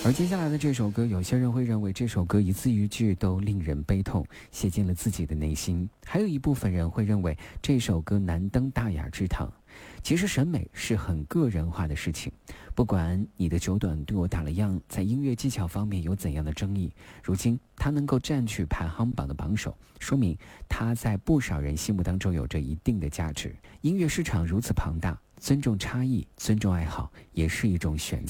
而接下来的这首歌，有些人会认为这首歌一字一句都令人悲痛，写进了自己的内心；还有一部分人会认为这首歌难登大雅之堂。其实审美是很个人化的事情，不管你的九短对我打了样，在音乐技巧方面有怎样的争议，如今它能够占据排行榜的榜首，说明它在不少人心目当中有着一定的价值。音乐市场如此庞大，尊重差异，尊重爱好，也是一种选择。